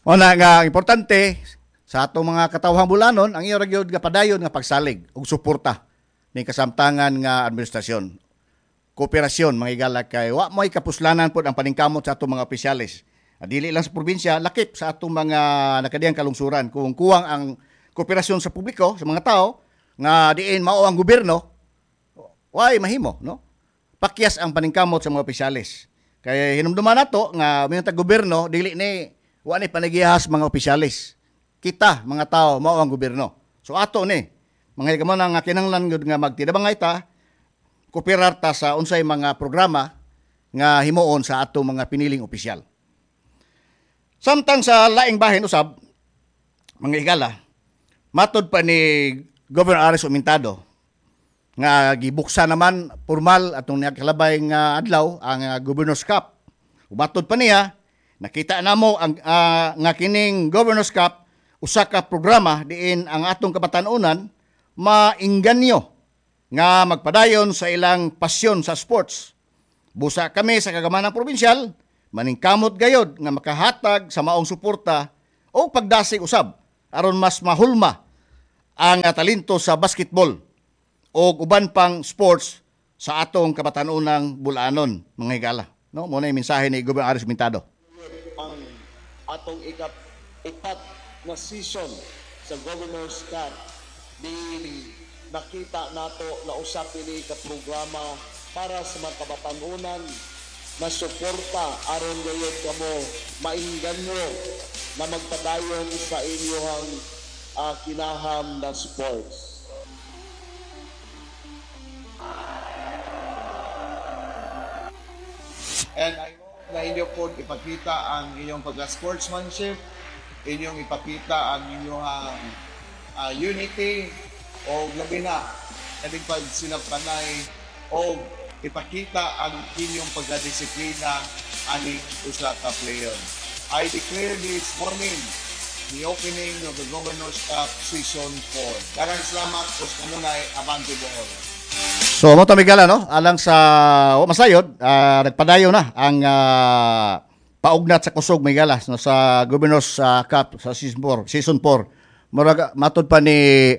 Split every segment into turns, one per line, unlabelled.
O na nga importante sa atong mga katawhang bulanon ang iyo ra gyud nga padayon nga pagsalig ug suporta ni kasamtangan nga administrasyon. Kooperasyon mga higala kay wa mo'y kapuslanan pod ang paningkamot sa atong mga opisyales. Dili lang sa probinsya, lakip sa atong mga nakadiyang kalungsuran kung kuwang ang kooperasyon sa publiko, sa mga tao nga diin mao ang gobyerno, why mahimo, no? Pakyas ang paningkamot sa mga opisyales. Kaya hinumduman nato nga may gobyerno dili ni wa ni panagihas mga opisyalis. Kita mga tao mao ang gobyerno. So ato ni mga higamo na nga kinahanglan gud nga magtidabangay ta, kooperar ta sa unsay mga programa nga himuon sa ato mga piniling opisyal. Samtang sa laing bahin usab mga higala, matod pa ni Governor Aris Umintado nga gibuksa naman formal atong nagkalabay nga adlaw ang Governor's Cup. Umatod pa niya, nakita namo ang nga kining Governor's Cup usa ka programa diin ang atong kabatanunan mainganyo nga magpadayon sa ilang pasyon sa sports. Busa kami sa kagamanang probinsyal, maningkamot gayod nga makahatag sa maong suporta o pagdasig usab aron mas mahulma ang talento sa basketball o uban pang sports sa atong kabatanunang bulanon mga higala. No, mo na yung mensahe ni Gobernador Aris Mintado.
Ang atong ikat na season sa Governor's Cup di nakita nato na usap ini ka programa para sa mga kabatanunan na suporta aron gayud kamo mainganyo na magpadayon sa inyong kinaham na sports.
And I hope na inyo po ipakita ang inyong pagka-sportsmanship, inyong ipakita ang inyong unity, o labi na, kaling pagsinaptanay, o ipakita ang inyong pagka-disiplina ani usa ka player. I declare this morning the opening of the Governor's Cup Season 4. Daghang salamat sa kanunay Abante Bohol.
So mo tamigala no, alang sa masayod, nagpadayo na ang paugnat sa kusog migala no, sa Governor's Cup sa Season 4. Murag matod pa ni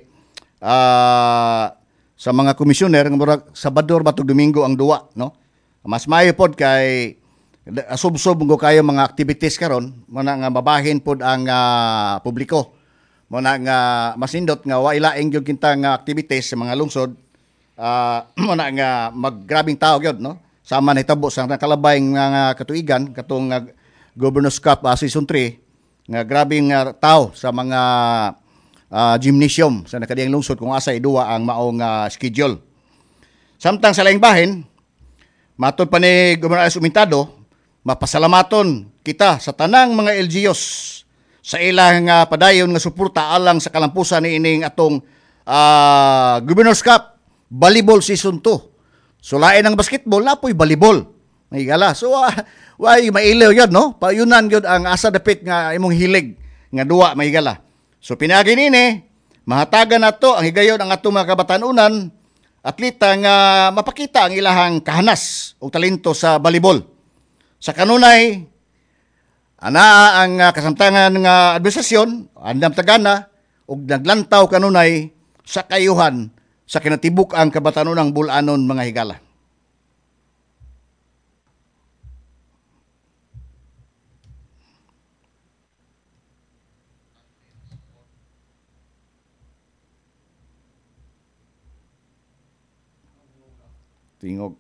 sa mga komisyoner nga murag Sabador batug Domingo ang duwa no. Mas maayo pod kay asub-sub ngo kayo mga activities karon mo na nga mabahin pod ang publiko. Mo na nga masindot nga wa ilaing gyud kinta nga activities sa mga lungsod. Mo na nga maggrabing tao gyud no. Sama na hitabo sa nakalabay nga katuigan katong Governor's Cup Season 3 nga grabing tao sa mga gymnasium sa nakadiyang lungsod kung asa iduwa ang maong schedule. Samtang sa laing bahin, matod pa ni Gobernador Aris Umintado, mapasalamaton kita sa tanang mga LGUs sa ilang padayon nga suporta alang sa kalampusan ni ining atong Governor's Cup Volleyball Season 2. So lain ang basketball, napoy volleyball. Mahigala. So why mailaw yun, no? Payunan yun ang asa dapit nga imong hilig nga duwa, mahigala. So pinagi nini, mahatagan nato ang higayon ang atong mga kabatanunan, atleta nga mapakita ang ilahang kahanas o talento sa volleyball. Sa kanunay, ana ang kasamtangan nga administrasyon, andam tagana, ug naglantaw kanunay sa kayuhan sa kinatibuk ang kabatanunang bulanon mga higala. Tingog.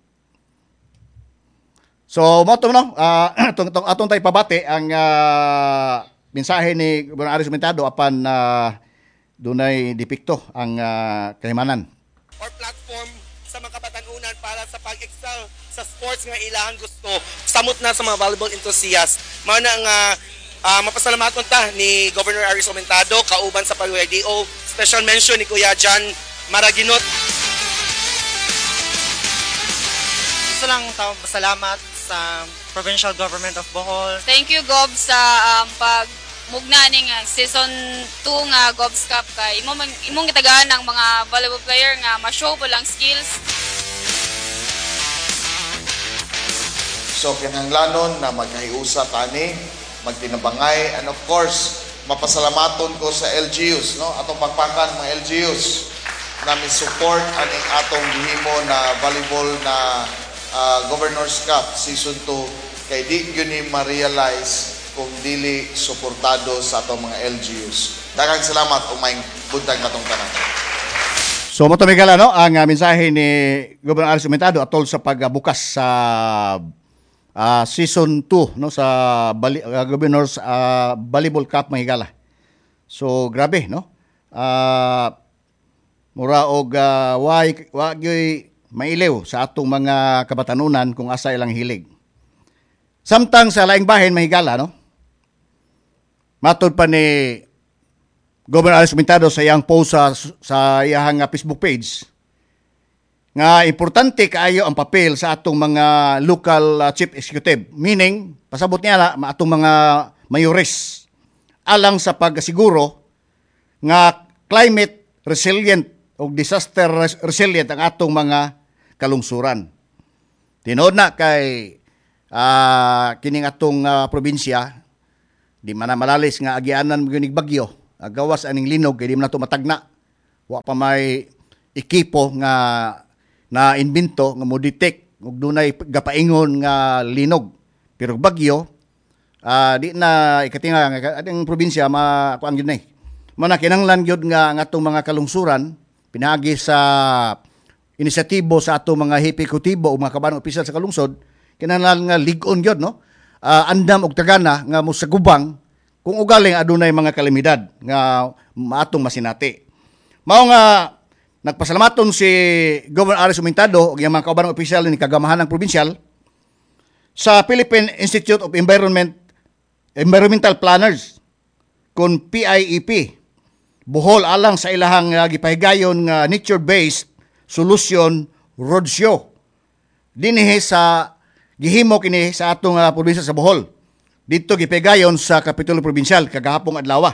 So, mo no, atong tay pabati ang mensahe ni Gobernador Aris Umintado apan dunay depekto ang kahimanan.
Or platform sa mga kabatanunan para sa pag-excel sa sports nga ilang gusto. Samot na sa mga volleyball enthusiasts. Mao na nga mapasalamaton ta ni Governor Aris Umintado kauban sa PWDO. Special mention ni Kuya John Maraginot.
Gusto lang pasalamat sa Provincial Government of Bohol.
Thank you, Gob, sa pagmugna ning Season 2 nga Gobs Cup kay imong gitagaan ng mga volleyball player nga ma-show po lang skills.
So kinahanglanon na magkahiusa tani magtinabangay, and of course, mapasalamaton ko sa LGUs, no? Atong pagpakan mga LGUs na support aning atong gihimo na volleyball na Governor's Cup Season 2 kay di yun ni ma-realize kung dili suportado sa atong mga LGUs. Daghang salamat o maing buntag natong tanan.
So mo tumigala no ang mensahe ni Governor Aris Umentado atol sa pagbukas sa Season 2 no sa Governor's Volleyball Cup mahigala. So grabe no. Mura og wa gyoy mailew sa atong mga kabatanunan kung asa ilang hilig. Samtang sa laing bahin mahigala no. Matod pa ni Governor Aris Umentado sa iyang post sa iyang Facebook page nga importante kaayo ang papel sa atong mga local chief executive, meaning pasabot niya na atong mga mayores alang sa pagsiguro nga climate resilient o disaster resilient ang atong mga kalungsuran. Tinuod na kay kining atong probinsya di man malalis nga agianan gyud bagyo, gawas aning linog kay di man nato matagna. Wa pa may ekipo nga na invento nga mo detect ug dunay gapaingon nga linog. Pero bagyo di na ikatinga ating probinsya makuan gyud nay. Mana kinahanglan gyud nga atong mga kalungsuran pinagi sa inisyatibo sa atong mga hipikutibo o mga kabanang opisyal sa kalungsod, kinahanglan nga lig-on gyud no. Andam og tagana nga mosagubang kung ugaling adunay mga kalamidad nga maatong masinati. Mao nga nagpasalamaton si Governor Aris Umentado ug iyang mga kabanang opisyal ni kagamahan ng probinsyal sa Philippine Institute of Environmental Planners kun PIEP Bohol alang sa ilahang gipahigayon nga nature-based solution roadshow. Dinhi sa gihimo kini sa atong probinsya sa Bohol. Dito gipahigayon sa Kapitulo Provincial kagahapong adlaw.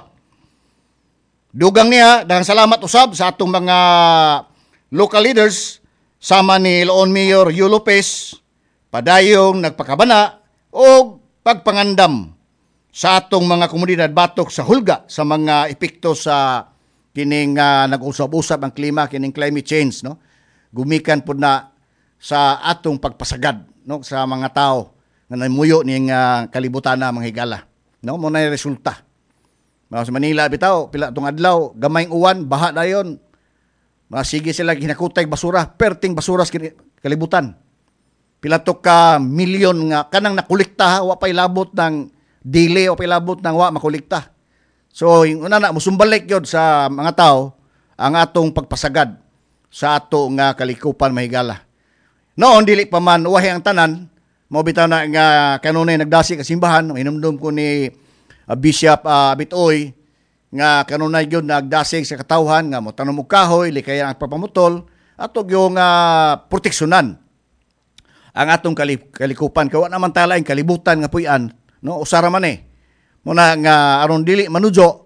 Dugang niya daghang salamat usab sa atong mga local leaders sama ni Loon Mayor Yu Lopez padayong nagpakabana o pagpangandam sa atong mga komunidad batok sa hulga sa mga epekto sa kining nag-usab-usab ang klima, kining climate change no. Gumikan pud na sa atong pagpasagad no sa mga tao nga namuyo ning kalibutan na mga higala no mo na resulta. Sa Manila bitaw pila tong adlaw gamayng uwan baha dayon. Masige sila hinakutay basura, perting basura sa kalibutan. Pila to ka milyon nga kanang nakolekta wa pay labot ng dili o pilabot ng wa makolekta. So, yung una na, musumbalik yun sa mga tao ang atong pagpasagad sa atong kalikupan mahigala. Noon, dili pa man, uwahi ang tanan, mabitaw na nga kanunay nagdasi kasimbahan, inumdum ko ni Bishop Bitoy, nga kanunay yun nagdasig sa katawhan, nga mo tanong og kahoy, likaya ang papamutol, atog yung proteksyonan ang atong kalikupan. Kawa naman tala ang kalibutan nga puyan, no usara man muna nga aron dili manudyo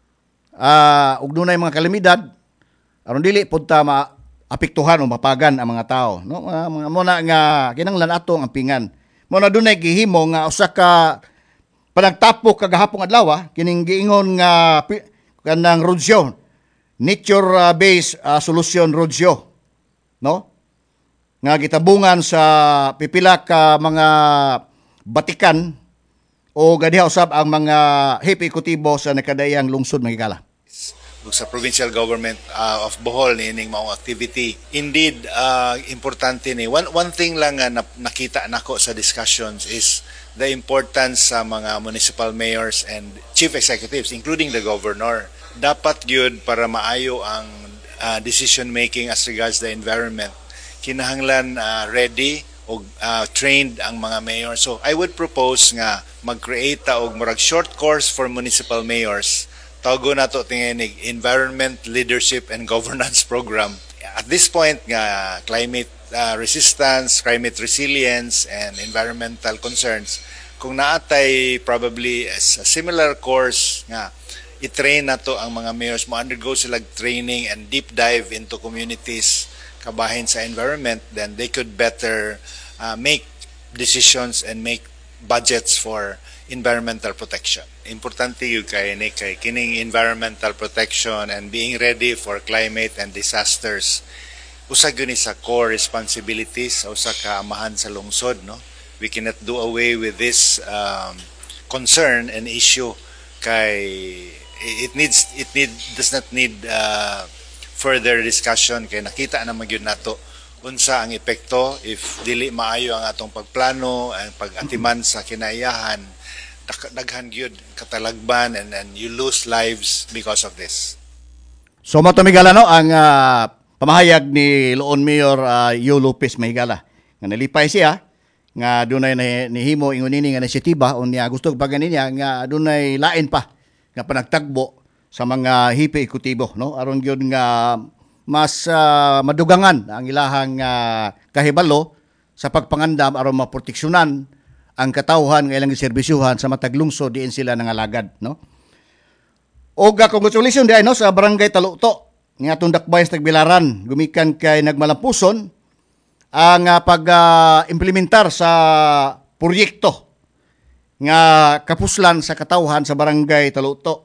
ug dunay mga kalamidad aron dili punta maapektuhan o mapagan ang mga tao no muna nga kinahanglan atong ampingan muna dunay gihimo nga usa ka panagtapok kagahapong adlaw kining giingon nga kanang roadshow nature based solution roadshow no nga gitabungan sa pipila ka mga batikan o gadiha usab ang mga hipikutibo sa nakadayang lungsod mahigala.
Sa provincial government of Bohol nining maong activity. Indeed, importante ni. One thing lang nga nakita nako sa discussions is the importance sa mga municipal mayors and chief executives, including the governor. Dapat yun para maayo ang decision making as regards the environment. Kinahanglan ready o trained ang mga mayor. So I would propose nga mag-create og murag short course for municipal mayors. Tawago nato tinginig Environment Leadership and Governance Program. At this point nga climate resistance, climate resilience and environmental concerns kung naatay probably as a similar course nga i-train nato ang mga mayors mo undergo sila training and deep dive into communities kabahin sa environment, then they could better make decisions and make budgets for environmental protection. Importante yung kay kining environmental protection and being ready for climate and disasters. Usa gyud ni sa core responsibilities sa usa ka amahan sa lungsod, no? We cannot do away with this concern and issue kay does not need further discussion kay nakita naman gyud nato unsa ang epekto if dili maayo ang atong pagplano ang pag-atiman sa kinaiyahan, daghan gyud katalagban and you lose lives because of this.
So matumigala no ang pamahayag ni Loon Mayor Yo Lopez Mahigala nga nalipay siya nga dunay nihimo ingon ini nga inisiatiba unya gusto pag niya nga dunay lain pa nga panagtagbo sa mga hipi ekutibo, no, aron gyud nga mas madugangan ang ilahang kahibalo sa pagpangandam aron maproteksyonan ang katawhan nga ilang serbisyuhan sa matag lungsod diin sila nangalagad, no. Og congratulations di no sa Barangay Taluto nga atong dakbayan sa Tagbilaran gumikan kay nagmalampuson ang pag-implementar sa proyekto nga kapuslan sa katawhan sa Barangay Taluto.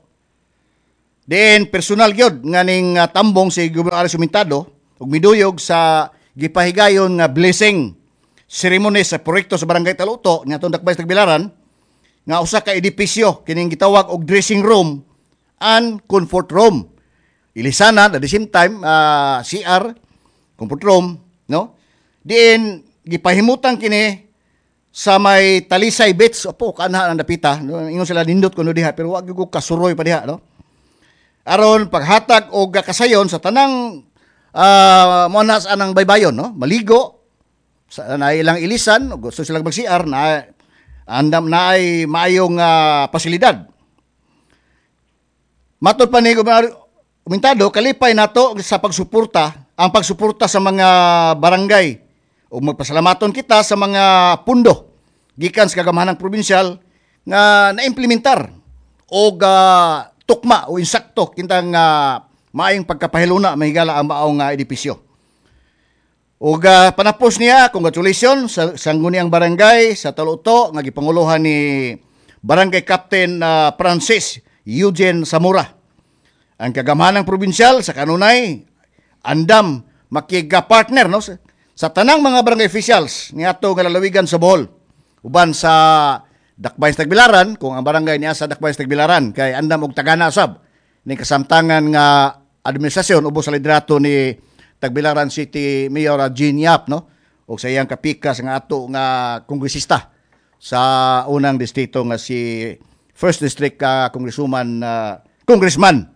Then personal gyud nga ning tambong si Gobernador Aris Humintado ug miduyog sa gipahigayon nga blessing ceremony sa proyekto sa Barangay Taluto nga atong dakbayan sa Tagbilaran nga usa ka edipisyo kining gitawag og dressing room and comfort room. Ilisanan at the same time CR comfort room, no? Diin gipahimutan kini sa may Talisay Beach opo kanha ang dapita, no? Ingon sila nindot kuno diha pero wa gyud ko kasuroy pa diha, no? Aron paghatag og kasayon sa tanang monas anang baybayon, no? Maligo sa na ilang ilisan gusto sila mag-CR na andam na ay maayong pasilidad. Matod pa ni Gobernador Humintado kalipay nato sa pagsuporta sa mga barangay ug magpasalamaton kita sa mga pundo gikan sa kagamahanang probinsyal nga naimplementar og tukma o insakto kintang maayong pagkapahiluna mahigala ang maong edipisyo. Ug panapos niya, congratulations sa sangguniang barangay sa Taluto nga gipanguluhan ni Barangay Captain Francis Eugene Zamora. Ang kagamahanang probinsyal sa kanunay andam makiga-partner, no, sa tanang mga barangay officials niadto nga lalawigan sa Bohol. Uban sa Dakbayan sa Tagbilaran, kung ang barangay niya sa Dakbayan sa Tagbilaran kay andam og tagana usab ning kasamtangan nga administrasyon ubos sa liderato ni Tagbilaran City Mayor Jean Yap, no, og sa iyang kapikas nga ato nga kongresista sa unang distrito nga si First District Congressman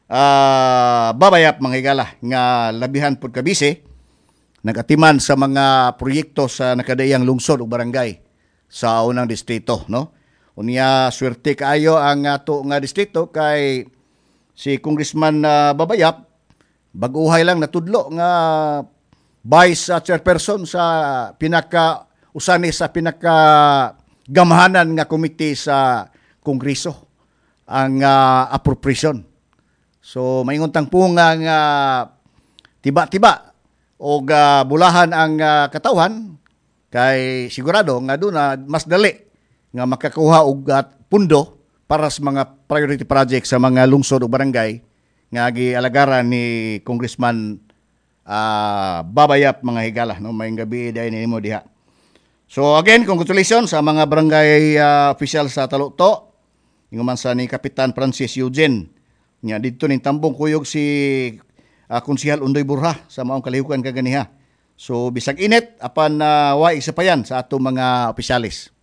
Babayap Manghigala nga labihan pud kabise nagatiman sa mga proyekto sa nakadayang lungsod ug barangay sa unang distrito, no. Unya swerte kaayo ang ato nga distrito kay si Congressman Babayap bag-uhay lang natudlo nga vice chairperson sa usani sa gamahanan nga komite sa Kongreso ang appropriation. So maingon tang punga nga tiba-tiba og bulahan ang katawhan kay sigurado nga doon mas dali nga makakuha og pundo para sa mga priority project sa mga lungsod o barangay nga gialagaran ni Congressman Babayap Manghigala, no, may gabi dai nimo diha. So again, congratulations sa mga barangay official sa Taluto. Ingon man sa ni Kapitan Francis Eugene nya didto ning tambong kuyog si Konsehal Undoy Burha sa maong kalihukan kaganiha. So bisag init apan wa isapayan sa ato mga opisyalis.